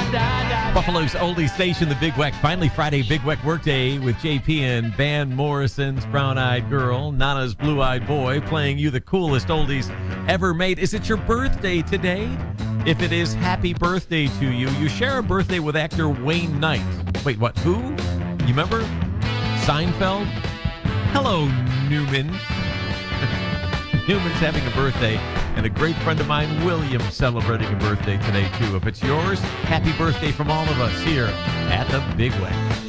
Buffalo's oldie station, the Big Weck. Finally, Friday Big Weck Workday with JP and Van Morrison's Brown Eyed Girl, Nana's Blue Eyed Boy, playing you the coolest oldies ever made. Is it your birthday today? If it is, happy birthday to you. You share a birthday with actor Wayne Knight. Wait, what? Who? You remember? Seinfeld? Hello, Newman. Newman's having a birthday, and a great friend of mine, William, celebrating a birthday today, too. If it's yours, happy birthday from all of us here at the Big Weck.